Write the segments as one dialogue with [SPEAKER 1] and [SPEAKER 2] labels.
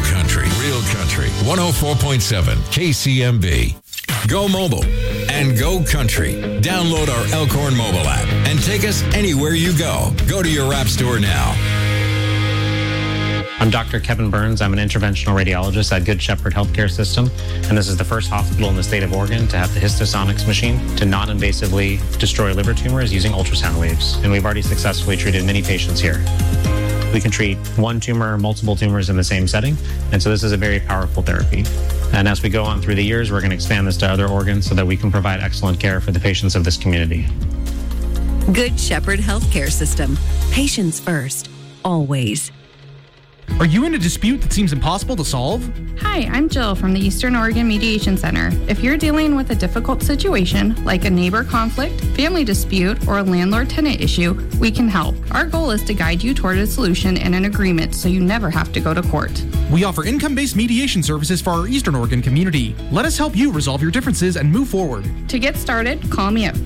[SPEAKER 1] country. Real country. 104.7 KCMB. Go mobile and go country. Download our Elkhorn mobile app and take us anywhere you go. Go to your app store now.
[SPEAKER 2] I'm Dr. Kevin Burns. I'm an interventional radiologist at Good Shepherd Healthcare System, and this is the first hospital in the state of Oregon to have the Histosonics machine to non-invasively destroy liver tumors using ultrasound waves, and we've already successfully treated many patients here. We can treat one tumor or multiple tumors in the same setting, and so this is a very powerful therapy. And as we go on through the years, we're going to expand this to other organs so that we can provide excellent care for the patients of this community.
[SPEAKER 3] Good Shepherd Healthcare System. Patients first, always.
[SPEAKER 4] Are you in a dispute that seems impossible to solve?
[SPEAKER 5] Hi, I'm Jill from the Eastern Oregon Mediation Center. If you're dealing with a difficult situation, like a neighbor conflict, family dispute, or a landlord-tenant issue, we can help. Our goal is to guide you toward a solution and an agreement so you never have to go to court.
[SPEAKER 4] We offer income-based mediation services for our Eastern Oregon community. Let us help you resolve your differences and move forward.
[SPEAKER 5] To get started, call me at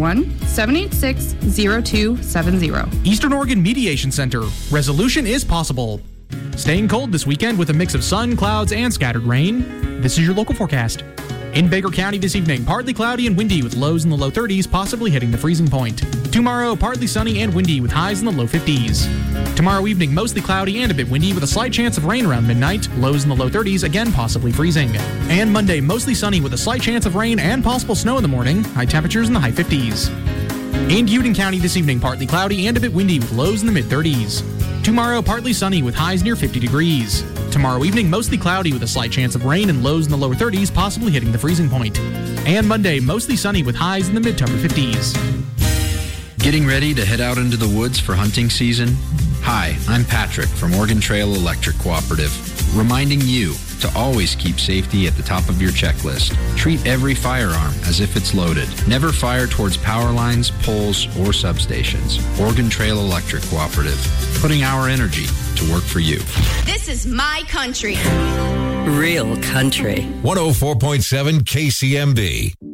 [SPEAKER 5] 541-786-0270.
[SPEAKER 4] Eastern Oregon Mediation Center. Resolution is possible. Staying cold this weekend with a mix of sun, clouds, and scattered rain. This is your local forecast. In Baker County this evening, partly cloudy and windy with lows in the low 30s, possibly hitting the freezing point. Tomorrow, partly sunny and windy with highs in the low 50s. Tomorrow evening, mostly cloudy and a bit windy with a slight chance of rain around midnight, lows in the low 30s, again possibly freezing. And Monday, mostly sunny with a slight chance of rain and possible snow in the morning, high temperatures in the high 50s. In Union County this evening, partly cloudy and a bit windy with lows in the mid 30s. Tomorrow, partly sunny with highs near 50 degrees. Tomorrow evening, mostly cloudy with a slight chance of rain and lows in the lower 30s, possibly hitting the freezing point. And Monday, mostly sunny with highs in the mid to upper 50s.
[SPEAKER 6] Getting ready to head out into the woods for hunting season? Hi, I'm Patrick from Oregon Trail Electric Cooperative, reminding you to always keep safety at the top of your checklist. Treat every firearm as if it's loaded. Never fire towards power lines, poles, or substations. Oregon Trail Electric Cooperative, putting our energy to work for you.
[SPEAKER 7] This is my country.
[SPEAKER 3] Real country.
[SPEAKER 1] 104.7 KCMB.